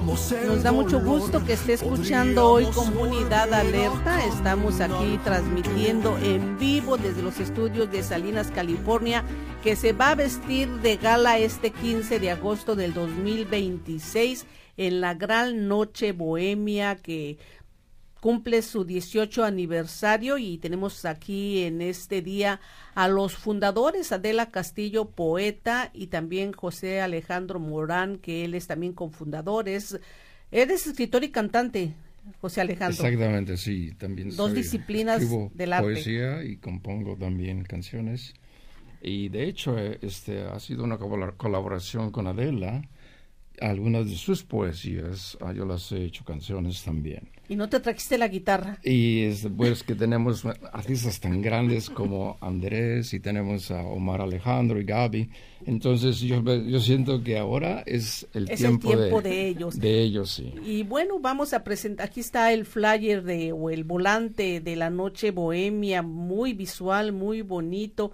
Nos da mucho gusto que esté escuchando hoy Comunidad Alerta. Estamos aquí transmitiendo en vivo desde los estudios de Salinas, California, que se va a vestir de gala este 15 de agosto del 2026 en la Gran Noche Bohemia, que cumple su 18 aniversario, y tenemos aquí en este día a los fundadores, Adela Castillo, poeta, y también José Alejandro Morán, que él es también cofundadores. Eres escritor y cantante, José Alejandro. Exactamente, sí, también dos disciplinas del arte. Poesía y compongo también canciones. Y de hecho, ha sido una colaboración con Adela. Algunas de sus poesías, yo las he hecho canciones también. ¿Y no te trajiste la guitarra? Y pues que tenemos artistas tan grandes como Andrés, y tenemos a Omar Alejandro y Gaby. Entonces yo siento que ahora es el tiempo de ellos. De ellos, sí. Y bueno, vamos a presentar, aquí está el flyer o el volante de la Noche Bohemia, muy visual, muy bonito,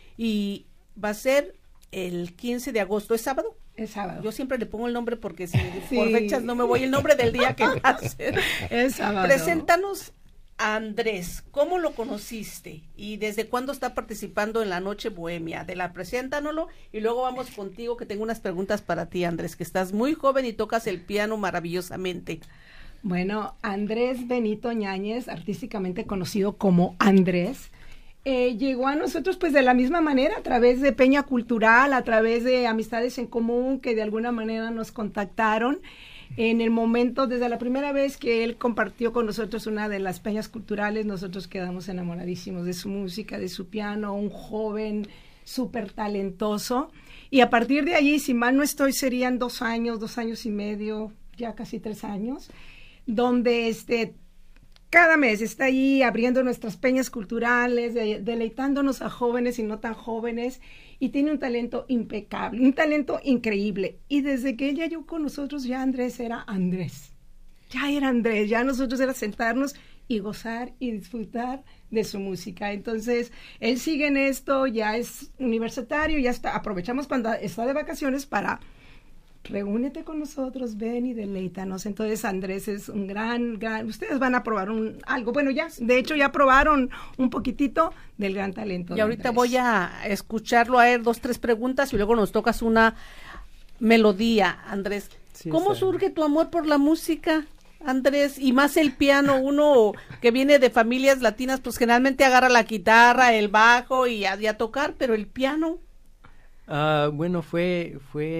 y va a ser el 15 de agosto, ¿es sábado? Es sábado. Yo siempre le pongo el nombre porque si por fechas no me voy, el nombre del día que va a ser. Es sábado. Preséntanos a Andrés, ¿cómo lo conociste? ¿Y desde cuándo está participando en la Noche Bohemia? Preséntanoslo y luego vamos contigo, que tengo unas preguntas para ti, Andrés, que estás muy joven y tocas el piano maravillosamente. Bueno, Andrés Benito Ñáñez, artísticamente conocido como Andrés, llegó a nosotros pues de la misma manera, a través de Peña Cultural, a través de amistades en común que de alguna manera nos contactaron. En el momento, desde la primera vez que él compartió con nosotros una de las peñas culturales, nosotros quedamos enamoradísimos de su música, de su piano, un joven súper talentoso. Y a partir de allí, si mal no estoy, serían 2 años y medio, ya casi 3 años, donde cada mes está ahí abriendo nuestras peñas culturales, deleitándonos a jóvenes y no tan jóvenes, y tiene un talento impecable, un talento increíble. Y desde que ella llegó con nosotros, ya Andrés era Andrés. Ya nosotros era sentarnos y gozar y disfrutar de su música. Entonces, él sigue en esto, ya es universitario, ya está, aprovechamos cuando está de vacaciones para reúnete con nosotros, ven y deleítanos. Entonces Andrés es un gran, ustedes van a probar algo, bueno, de hecho ya probaron un poquitito del gran talento. Y ahorita voy a escucharlo a él 2, 3 preguntas y luego nos tocas una melodía, Andrés. Sí, ¿cómo surge tu amor por la música, Andrés? Y más el piano, uno que viene de familias latinas, pues generalmente agarra la guitarra, el bajo y a tocar, pero el piano. Bueno, fue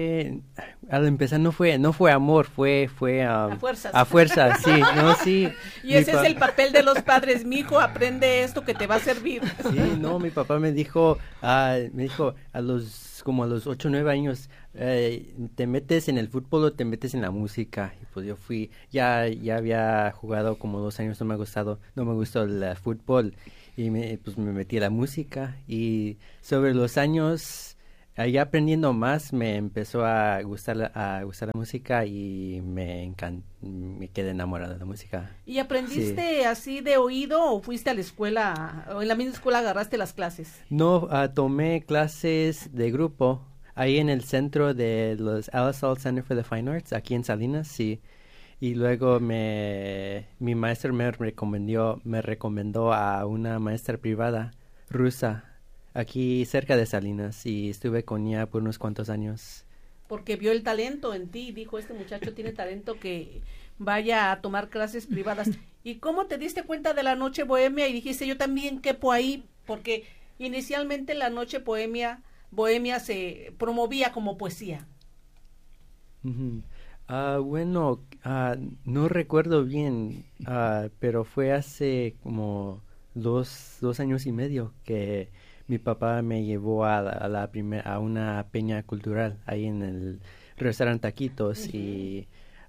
al empezar no fue amor, fue a fuerzas. A fuerzas, sí, no, sí. Y ese es el papel de los padres, mijo, aprende esto que te va a servir. Sí, no, mi papá me dijo a los 8 o 9 años, te metes en el fútbol o te metes en la música. Y pues yo fui, ya había jugado como 2 años, no me gustó el fútbol, y me metí a la música, y sobre los años, ya aprendiendo más, me empezó a gustar la música, y me quedé enamorado de la música. ¿Y aprendiste así de oído o fuiste a la escuela, o en la misma escuela agarraste las clases? No, tomé clases de grupo ahí en el centro de los Alice Hall Center for the Fine Arts, aquí en Salinas, sí. Y luego mi maestro me recomendó a una maestra privada rusa, aquí cerca de Salinas, y estuve con ella por unos cuantos años. Porque vio el talento en ti, dijo, este muchacho tiene talento, que vaya a tomar clases privadas. ¿Y cómo te diste cuenta de la Noche Bohemia y dijiste, yo también quepo ahí? Porque inicialmente la Noche Bohemia se promovía como poesía. Uh-huh. Bueno, no recuerdo bien, pero fue hace como 2 años y medio que mi papá me llevó a una peña cultural ahí en el restaurante Taquitos. Uh-huh. Y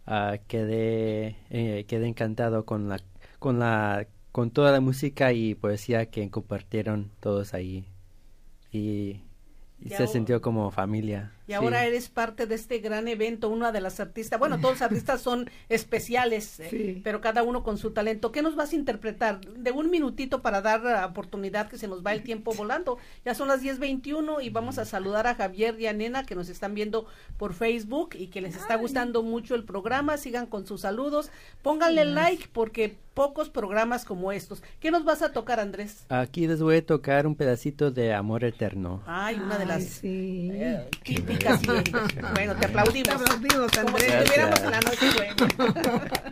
quedé encantado con toda la música y poesía que compartieron todos ahí, y se sintió como familia. y ahora eres parte de este gran evento, una de las artistas, bueno, todos los artistas son especiales, pero cada uno con su talento. ¿Qué nos vas a interpretar? De un minutito para dar la oportunidad, que se nos va el tiempo volando. Ya son las 10:21 y vamos a saludar a Javier y a Nena, que nos están viendo por Facebook y que les está gustando mucho el programa. Sigan con sus saludos, pónganle like, porque pocos programas como estos. ¿Qué nos vas a tocar, Andrés? Aquí les voy a tocar un pedacito de Amor Eterno. Ay, una de las Qué típicas. Bueno, te aplaudimos. Te aplaudimos, Como Andrés. si estuviéramos en la noche buena.